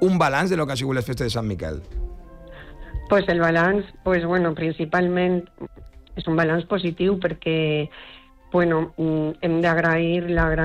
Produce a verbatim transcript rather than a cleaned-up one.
un balanç de lo que ha sigut les festes de Sant Miquel. Pues el balanç, pues bueno, principalment és un balanç positiu perquè bueno, hem d'agrair la gran